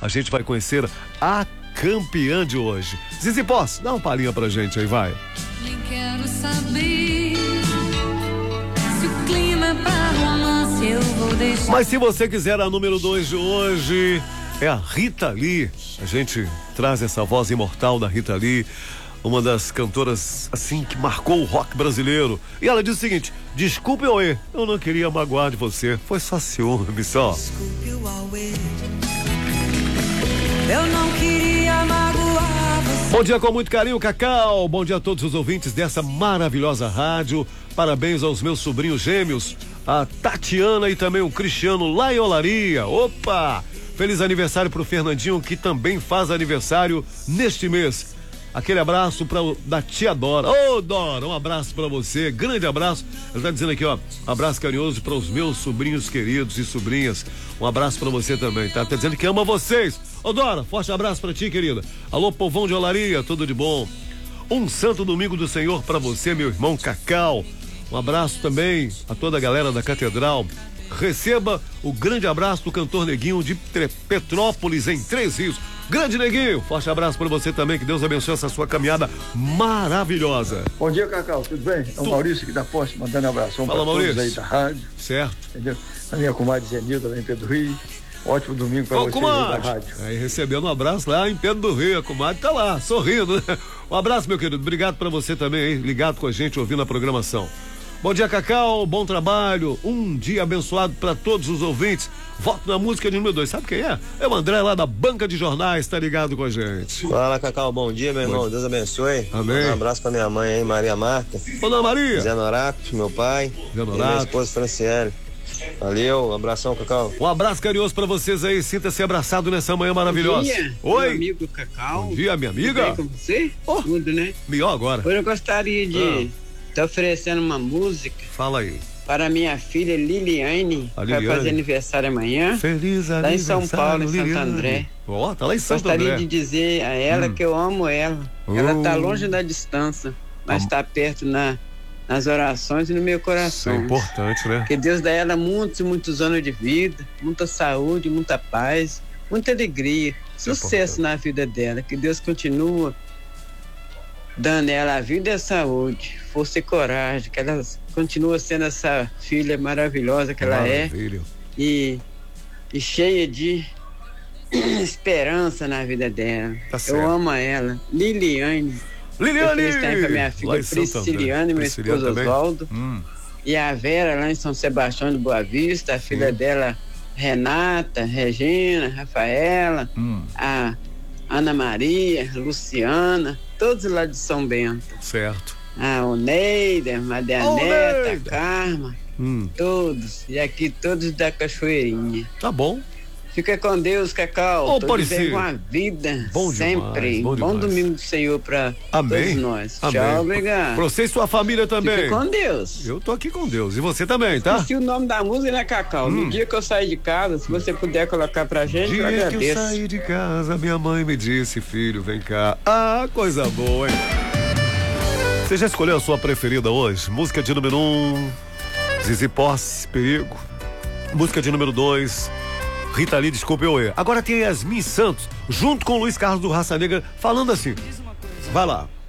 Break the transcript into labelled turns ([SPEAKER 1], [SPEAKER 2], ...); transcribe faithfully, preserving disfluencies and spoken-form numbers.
[SPEAKER 1] a gente vai conhecer a campeã de hoje. Zizi Posse, dá uma palhinha pra gente aí, vai.
[SPEAKER 2] Nem quero saber se o clima é pra romance, eu vou deixar.
[SPEAKER 1] Mas se você quiser a número dois de hoje, é a Rita Lee. A gente traz essa voz imortal da Rita Lee, uma das cantoras, assim, que marcou o rock brasileiro. E ela diz o seguinte: desculpe, Oê, eu não queria magoar de você, foi só ciúme, só.
[SPEAKER 2] Desculpe, Oê, eu não queria magoar você.
[SPEAKER 1] Bom dia com muito carinho, Cacau. Bom dia a todos os ouvintes dessa maravilhosa rádio. Parabéns aos meus sobrinhos gêmeos, a Tatiana e também o Cristiano lá em Olaria. Opa! Feliz aniversário pro Fernandinho, que também faz aniversário neste mês. Aquele abraço pra, da tia Dora. Ô, oh, Dora, um abraço pra você, grande abraço. Ela tá dizendo aqui, ó, abraço carinhoso para os meus sobrinhos queridos e sobrinhas. Um abraço pra você também, tá? Tá dizendo que ama vocês. Ô, oh, Dora, forte abraço pra ti, querida. Alô, povão de Olaria, tudo de bom. Um santo domingo do Senhor pra você, meu irmão Cacau. Um abraço também a toda a galera da Catedral. Receba o grande abraço do cantor Neguinho de Petrópolis, em Três Rios. Grande Neguinho, forte abraço para você também, que Deus abençoe essa sua caminhada maravilhosa.
[SPEAKER 3] Bom dia, Cacau, tudo bem? É o
[SPEAKER 1] Tu...
[SPEAKER 3] Maurício aqui da Poste, mandando um abração para todos aí da rádio.
[SPEAKER 1] Certo.
[SPEAKER 3] Entendeu? A minha comadre Zenilda lá em Pedro Rio. Ótimo domingo para vocês aí da rádio.
[SPEAKER 1] Aí recebendo um abraço lá em Pedro do Rio, a comadre tá lá, sorrindo, né? Um abraço, meu querido, obrigado para você também aí, ligado com a gente, ouvindo a programação. Bom dia, Cacau, bom trabalho, um dia abençoado para todos os ouvintes. Voto na música de número dois, sabe quem é? É o André lá da Banca de Jornais, tá ligado com a gente.
[SPEAKER 4] Fala, Cacau, bom dia, meu irmão, bom. Deus abençoe.
[SPEAKER 1] Amém.
[SPEAKER 4] Um abraço pra minha mãe aí, Maria Marta.
[SPEAKER 1] Ô, Dona Maria.
[SPEAKER 4] Zé Norato, meu pai.
[SPEAKER 1] Zé Norato.
[SPEAKER 4] E minha esposa Franciele. Valeu, um abração, Cacau.
[SPEAKER 1] Um abraço carinhoso pra vocês aí, sinta-se abraçado nessa manhã maravilhosa.
[SPEAKER 5] Bom dia,
[SPEAKER 1] oi.
[SPEAKER 5] meu amigo Cacau.
[SPEAKER 1] Bom dia, minha amiga.
[SPEAKER 5] Tudo bem com você?
[SPEAKER 1] Oh,
[SPEAKER 5] tudo, né?
[SPEAKER 1] Melhor agora.
[SPEAKER 5] Hoje eu gostaria de estar ah. tá oferecendo uma música.
[SPEAKER 1] Fala aí.
[SPEAKER 5] Para minha filha Liliane, que vai fazer aniversário amanhã.
[SPEAKER 1] Feliz aniversário,
[SPEAKER 5] lá em São Paulo, em
[SPEAKER 1] Liliane.
[SPEAKER 5] Santo André.
[SPEAKER 1] Ó, oh, tá lá em Santo
[SPEAKER 5] Gostaria
[SPEAKER 1] André.
[SPEAKER 5] de dizer a ela
[SPEAKER 1] hum.
[SPEAKER 5] que eu amo ela.
[SPEAKER 1] Oh.
[SPEAKER 5] Ela tá longe da distância, mas está perto na, nas orações e no meu coração.
[SPEAKER 1] Isso é importante, né?
[SPEAKER 5] Que Deus dá a ela muitos e muitos anos de vida, muita saúde, muita paz, muita alegria, Isso sucesso é na vida dela. Que Deus continua dando a ela a vida e a saúde, força e coragem, que ela continua sendo essa filha maravilhosa que
[SPEAKER 1] Maravilha.
[SPEAKER 5] ela é e, e cheia de esperança na vida dela.
[SPEAKER 1] Tá
[SPEAKER 5] eu amo ela. Liliane.
[SPEAKER 1] Liliane!
[SPEAKER 5] Eu para minha filha Prisciliane, meu esposo Oswaldo.
[SPEAKER 1] Hum.
[SPEAKER 5] E a Vera lá em São Sebastião de Boa Vista, a filha hum. dela Renata, Regina, Rafaela, hum. a Ana Maria, Luciana, todos lá de São Bento.
[SPEAKER 1] Certo.
[SPEAKER 5] A Oneida, Madianeta, a Karma, hum. todos. E aqui todos da Cachoeirinha.
[SPEAKER 1] Tá bom.
[SPEAKER 5] Fica com Deus, Cacau.
[SPEAKER 1] Ô, Parecia.
[SPEAKER 5] Com a vida.
[SPEAKER 1] Bom
[SPEAKER 5] sempre.
[SPEAKER 1] Demais, bom,
[SPEAKER 5] bom
[SPEAKER 1] demais.
[SPEAKER 5] domingo do Senhor pra
[SPEAKER 1] Amém.
[SPEAKER 5] todos nós.
[SPEAKER 1] Amém.
[SPEAKER 5] Tchau, obrigado.
[SPEAKER 1] Pra você e sua família também.
[SPEAKER 5] Fica com Deus.
[SPEAKER 1] Eu tô aqui com Deus. E você também, tá?
[SPEAKER 5] Esqueci o nome da música, né, Cacau? Hum. No dia que eu saí de casa, se você puder colocar pra gente,
[SPEAKER 1] dia
[SPEAKER 5] eu agradeço.
[SPEAKER 1] Que eu saí de casa, minha mãe me disse, filho, vem cá. Ah, coisa boa, hein? Você já escolheu a sua preferida hoje? Música de número um, Zizi Posse, Perigo. Música de número dois, Rita Lee, Desculpe eu. Agora tem Yasmin Santos, junto com o Luiz Carlos do Raça Negra, falando assim. Vai lá.